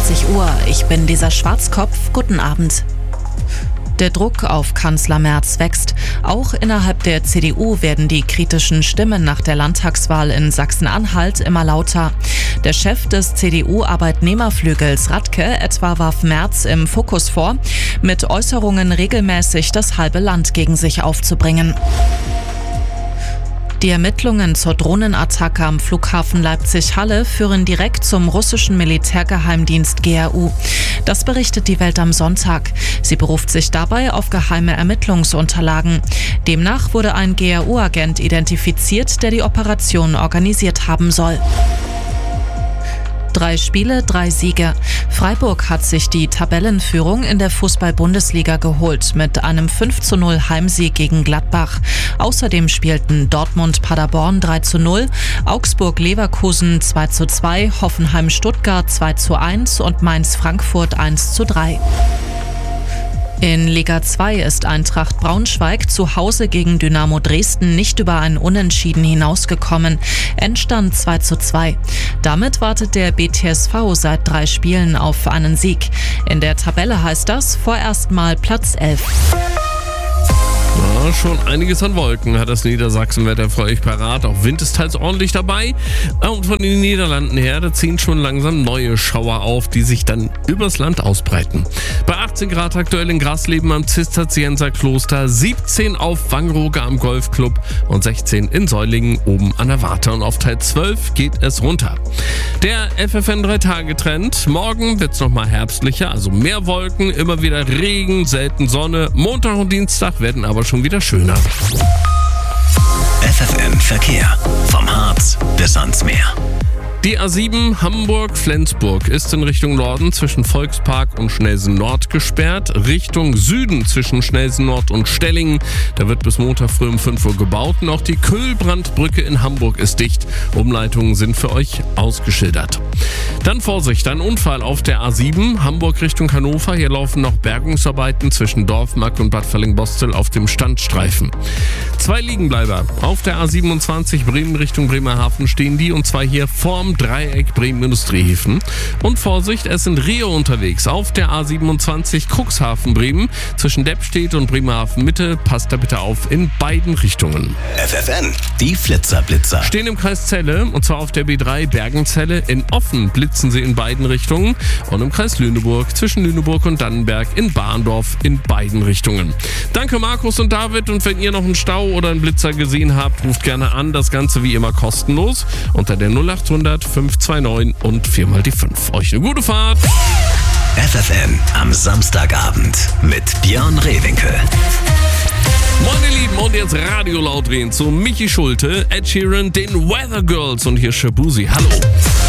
20 Uhr. Ich bin Lisa Schwarzkopf. Guten Abend. Der Druck auf Kanzler Merz wächst. Auch innerhalb der CDU werden die kritischen Stimmen nach der Landtagswahl in Sachsen-Anhalt immer lauter. Der Chef des CDU-Arbeitnehmerflügels Radke etwa warf Merz im Fokus vor, mit Äußerungen regelmäßig das halbe Land gegen sich aufzubringen. Die Ermittlungen zur Drohnenattacke am Flughafen Leipzig-Halle führen direkt zum russischen Militärgeheimdienst GRU. Das berichtet die Welt am Sonntag. Sie beruft sich dabei auf geheime Ermittlungsunterlagen. Demnach wurde ein GRU-Agent identifiziert, der die Operation organisiert haben soll. 3 Spiele, 3 Siege. Freiburg hat sich die Tabellenführung in der Fußball-Bundesliga geholt mit einem 5:0 Heimsieg gegen Gladbach. Außerdem spielten Dortmund-Paderborn 3:0, Augsburg-Leverkusen 2:2, Hoffenheim-Stuttgart 2:1 und Mainz-Frankfurt 1:3. In Liga 2 ist Eintracht Braunschweig zu Hause gegen Dynamo Dresden nicht über ein Unentschieden hinausgekommen. Endstand 2:2. Damit wartet der BTSV seit 3 Spielen auf einen Sieg. In der Tabelle heißt das vorerst mal Platz 11. Ja, schon einiges an Wolken hat das Niedersachsenwetter für euch parat. Auch Wind ist teils ordentlich dabei. Und von den Niederlanden her, da ziehen schon langsam neue Schauer auf, die sich dann übers Land ausbreiten. Bei 18 Grad aktuell in Grasleben am Zisterzienser Kloster, 17 auf Wangerooge am Golfclub und 16 in Säulingen oben an der Warthe. Und auf Teil 12 geht es runter. Der FFN 3-Tage-Trend. Morgen wird es nochmal herbstlicher, also mehr Wolken, immer wieder Regen, selten Sonne. Montag und Dienstag werden aber schon wieder schöner. FFN Verkehr. Vom Harz bis ans Meer. Die A7 Hamburg-Flensburg ist in Richtung Norden zwischen Volkspark und Schnelsen Nord gesperrt. Richtung Süden zwischen Schnelsen Nord und Stellingen. Da wird bis Montag früh um 5 Uhr gebaut. Und auch die Kühlbrandbrücke in Hamburg ist dicht. Umleitungen sind für euch ausgeschildert. Dann Vorsicht, ein Unfall auf der A7 Hamburg Richtung Hannover. Hier laufen noch Bergungsarbeiten zwischen Dorfmark und Bad Velling-Bostel auf dem Standstreifen. 2 Liegenbleiber auf der A27 Bremen Richtung Bremerhaven stehen die, und zwar hier vorm Dreieck Bremen Industriehäfen. Und Vorsicht, es sind Rehe unterwegs auf der A27 Cuxhaven Bremen zwischen Deppstedt und Bremerhaven Mitte. Passt da bitte auf in beiden Richtungen. FFN, die Flitzer. Stehen im Kreis Celle, und zwar auf der B3 Bergenzelle. In Offen blitzen sie in beiden Richtungen. Und im Kreis Lüneburg zwischen Lüneburg und Dannenberg in Bahndorf in beiden Richtungen. Danke Markus und David, und wenn ihr noch einen Stau oder einen Blitzer gesehen habt, ruft gerne an. Das Ganze wie immer kostenlos unter der 0800 529 und 4 die 5. Euch eine gute Fahrt. FFN am Samstagabend mit Björn Rehwinkel. Meine Lieben, und jetzt Radio laut drehen zu Michi Schulte, Ed Sheeran, den Weather Girls und hier Shabuzi. Hallo.